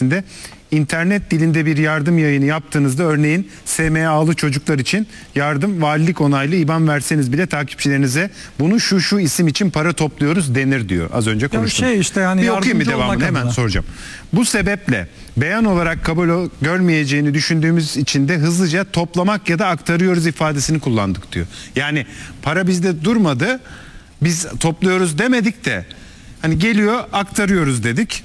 içerisinde internet dilinde bir yardım yayını yaptığınızda, örneğin SMA'lı çocuklar için yardım, valilik onaylı IBAN verseniz bile takipçilerinize bunu şu isim için para topluyoruz denir diyor. Az önce konuştum. Yani bir okuyayım bir devamını, hemen soracağım. Bu sebeple beyan olarak kabul görmeyeceğini düşündüğümüz için de hızlıca toplamak ya da aktarıyoruz ifadesini kullandık diyor. Yani para bizde durmadı, biz topluyoruz demedik de hani geliyor aktarıyoruz dedik.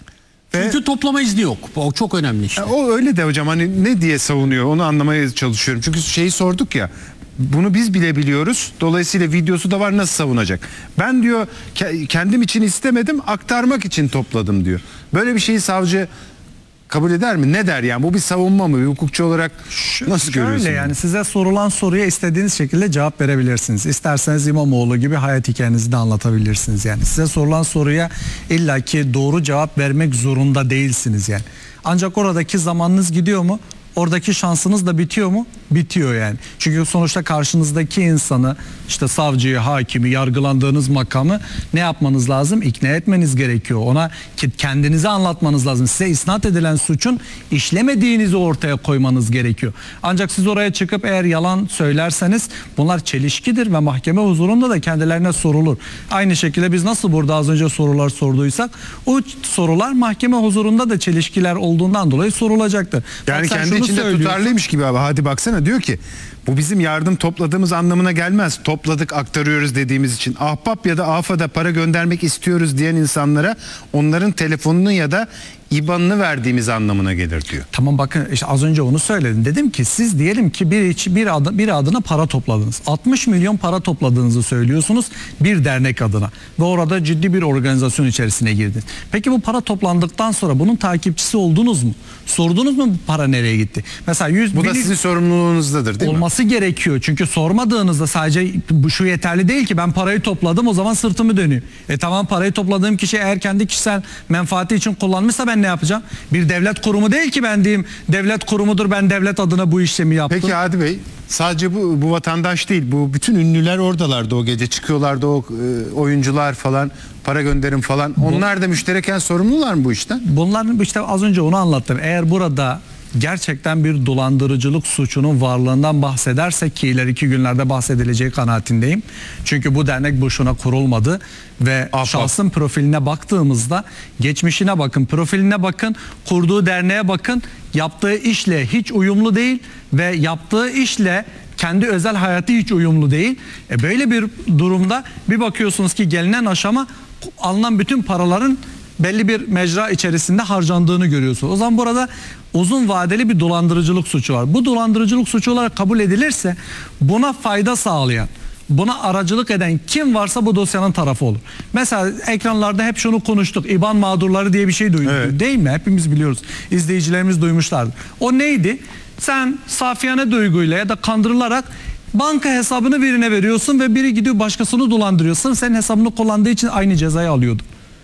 Çünkü toplama izni yok. O çok önemli işte. O öyle de hocam, hani ne diye savunuyor onu anlamaya çalışıyorum. Çünkü şeyi sorduk ya, bunu biz bile biliyoruz. Dolayısıyla videosu da var, nasıl savunacak? Ben diyor kendim için istemedim, aktarmak için topladım diyor. Böyle bir şeyi savcı kabul eder mi? Ne der yani? Bu bir savunma mı? Bir hukukçu olarak nasıl görüyorsunuz? Şöyle, yani size sorulan soruya istediğiniz şekilde cevap verebilirsiniz. İsterseniz İmamoğlu gibi hayat hikayenizi de anlatabilirsiniz yani. Size sorulan soruya illaki doğru cevap vermek zorunda değilsiniz yani. Ancak oradaki zamanınız gidiyor mu? Oradaki şansınız da bitiyor mu? Bitiyor yani. Çünkü sonuçta karşınızdaki insanı, işte savcıyı, hakimi, yargılandığınız makamı ne yapmanız lazım? İkna etmeniz gerekiyor. Ona kendinizi anlatmanız lazım. Size isnat edilen suçun işlemediğinizi ortaya koymanız gerekiyor. Ancak siz oraya çıkıp eğer yalan söylerseniz bunlar çelişkidir ve mahkeme huzurunda da kendilerine sorulur. Aynı şekilde biz nasıl burada az önce sorular sorduysak, o sorular mahkeme huzurunda da çelişkiler olduğundan dolayı sorulacaktır. Yani kendi içinde tutarlıymış gibi abi. Hadi baksana, diyor ki bu bizim yardım topladığımız anlamına gelmez. Topladık, aktarıyoruz dediğimiz için. Ahbap ya da AFA'da para göndermek istiyoruz diyen insanlara onların telefonunu ya da IBAN'ını verdiğimiz anlamına gelir diyor. Tamam, bakın işte az önce onu söyledim. Dedim ki siz diyelim ki bir adına para topladınız. 60 milyon para topladığınızı söylüyorsunuz bir dernek adına. Ve orada ciddi bir organizasyon içerisine girdin. Peki bu para toplandıktan sonra bunun takipçisi oldunuz mu? Sordunuz mu bu para nereye gitti? Mesela bu da sizin sorumluluğunuzdadır değil mi? Olması gerekiyor. Çünkü sormadığınızda sadece şu yeterli değil ki, ben parayı topladım o zaman sırtımı dönüyor. Tamam, parayı topladığım kişi eğer kendi kişisel menfaati için kullanmışsa ben ne yapacağım? Bir devlet kurumu değil ki ben diyeyim devlet kurumudur, ben devlet adına bu işlemi yaptım. Peki Hadi Bey, sadece bu vatandaş değil, bu bütün ünlüler oradalardı o gece, çıkıyorlardı, o oyuncular falan, para gönderim falan, onlar da müştereken sorumlular mı bu işten? Bunların işte az önce onu anlattım. Eğer burada gerçekten bir dolandırıcılık suçunun varlığından bahsedersek, ki ileriki günlerde bahsedileceği kanaatindeyim. Çünkü bu dernek boşuna kurulmadı ve şahsın profiline baktığımızda geçmişine bakın, profiline bakın, kurduğu derneğe bakın, yaptığı işle hiç uyumlu değil ve yaptığı işle kendi özel hayatı hiç uyumlu değil. Böyle bir durumda bir bakıyorsunuz ki gelinen aşama alınan bütün paraların belli bir mecra içerisinde harcandığını görüyorsunuz. O zaman burada uzun vadeli bir dolandırıcılık suçu var. Bu dolandırıcılık suçu olarak kabul edilirse buna fayda sağlayan, buna aracılık eden kim varsa bu dosyanın tarafı olur. Mesela ekranlarda hep şunu konuştuk. İBAN mağdurları diye bir şey duyduk. Evet. Değil mi? Hepimiz biliyoruz. İzleyicilerimiz duymuşlardır. O neydi? Sen safiyane duyguyla ya da kandırılarak banka hesabını birine veriyorsun ve biri gidiyor başkasını dolandırıyorsun. Senin hesabını kullandığı için aynı cezayı alıyordu.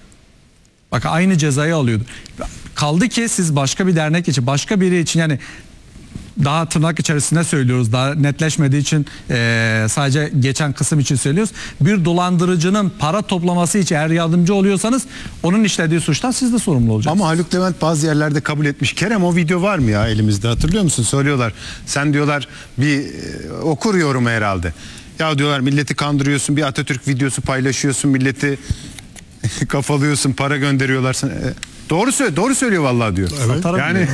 Bak, aynı cezayı alıyordu. Kaldı ki siz başka bir dernek için, başka biri için, yani daha tırnak içerisinde söylüyoruz, daha netleşmediği için sadece geçen kısım için söylüyoruz. Bir dolandırıcının para toplaması için eğer yardımcı oluyorsanız onun işlediği suçtan siz de sorumlu olacaksınız. Ama Haluk Levent bazı yerlerde kabul etmiş. Kerem, o video var mı ya elimizde, hatırlıyor musun? Söylüyorlar. Sen diyorlar bir okur yorumu herhalde. Ya diyorlar, milleti kandırıyorsun, bir Atatürk videosu paylaşıyorsun, milleti kafalıyorsun, para gönderiyorlar sana. Doğru söylüyor vallahi diyor. Evet. Yani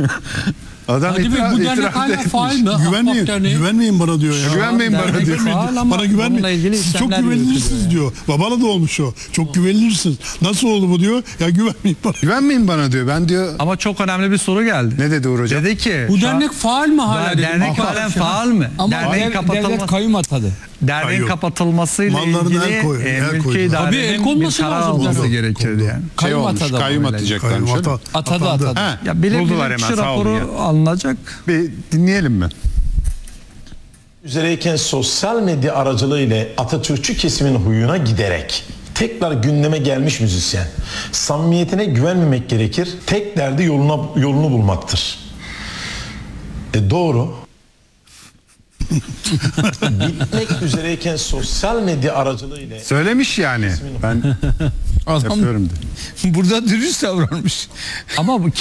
adam bu dernek hala faal mi? Güvenmeyin bana diyor ya. Güvenmeyin bana diyor. Bana güvenmeyin. Siz çok güvenilirsiniz diyor. Babana da olmuş o. Çok güvenilirsiniz. Nasıl oldu bu diyor? Ya güvenmeyin bana. Güvenmeyin bana diyor. Ben diyor. Ama çok önemli bir soru geldi. Ne dedi Uğur Hocam? Dedi ki bu dernek faal mi hala? Dernek halen faal mi? Ama devlet kayyum atadı. Derneğin kapatılmasıyla ilgili mülki idarenin bir karar alması gerekirdi yani. Kayyum atacaklarmış. Atadı. Ya bilirkişi raporu alınacak. Bir dinleyelim mi? Üzereyken sosyal medya aracılığıyla Atatürkçü kesimin huyuna giderek tekrar gündeme gelmiş müzisyen. Samimiyetine güvenmemek gerekir. Tek derdi yolunu bulmaktır. Doğru. Bitmek üzereyken sosyal medya aracılığıyla söylemiş yani. Ben adam yapıyorum de. burada dürüst davranmış. Ama bu